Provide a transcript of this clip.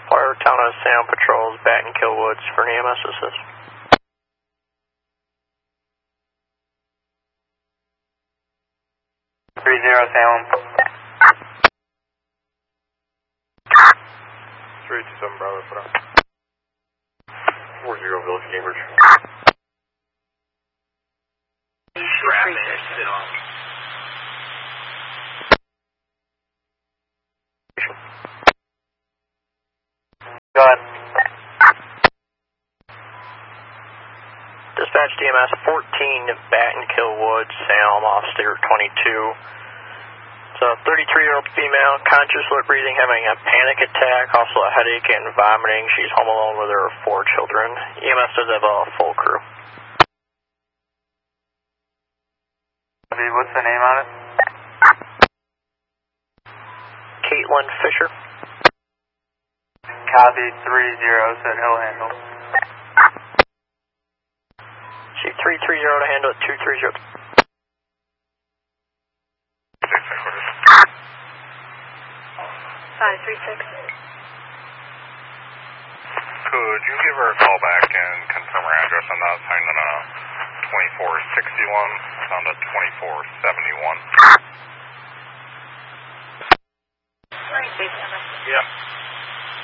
Town Sound Patrols, Batten Kill Woods for an EMS assist. Three zero Salem. 327 Bravo, put on. 40 Village Cambridge. Traffic, sit on. Go ahead. Dispatch DMS 14 Batten Kill Woods, Salem, off State 22. It's a 33-year-old female, conscious, lip breathing, having a panic attack, also a headache and vomiting. She's home alone with her 4 children. EMS does have a full crew. What's the name on it? Caitlin Fisher. Copy 30, said he'll handle. She 330 to handle at 230. 536. Could you give her a call back and confirm her address? I'm not signing on 2461, it's on the 2471. Right, base number. Yeah.